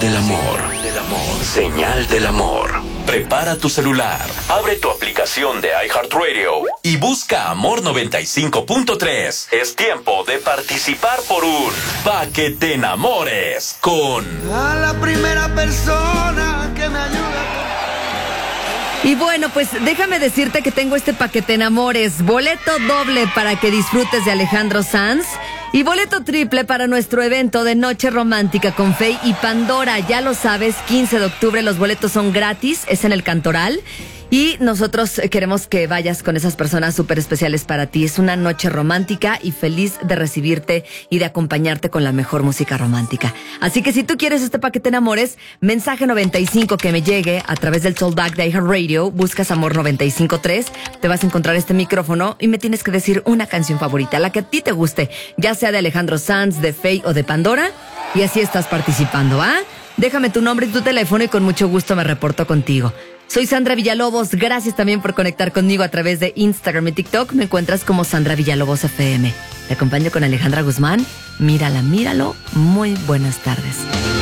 Del amor. Señal del amor. Prepara tu celular, abre tu aplicación de iHeartRadio y busca Amor 95.3. Es tiempo de participar por un Pa' que te enamores con... A la primera persona que me ayuda. Y bueno, pues déjame decirte que tengo este Pa' que te enamores. Boleto doble para que disfrutes de Alejandro Sanz. Y boleto triple para nuestro evento de Noche Romántica con Fey y Pandora. Ya lo sabes, 15 de octubre, los boletos son gratis, es en el Cantoral. Y nosotros queremos que vayas con esas personas súper especiales para ti. Es una noche romántica y feliz de recibirte y de acompañarte con la mejor música romántica. Así que si tú quieres este Pa' que te enamores, mensaje 95 que me llegue a través del Talkback de iHeartRadio, buscas Amor 95.3, te vas a encontrar este micrófono y me tienes que decir una canción favorita, la que a ti te guste, ya sea de Alejandro Sanz, de Fey o de Pandora, y así estás participando, ¿ah? Déjame tu nombre y tu teléfono y con mucho gusto me reporto contigo. Soy Sandra Villalobos, gracias también por conectar conmigo a través de Instagram y TikTok. Me encuentras como Sandra Villalobos FM. Te acompaño con Alejandra Guzmán. Mírala, míralo. Muy buenas tardes.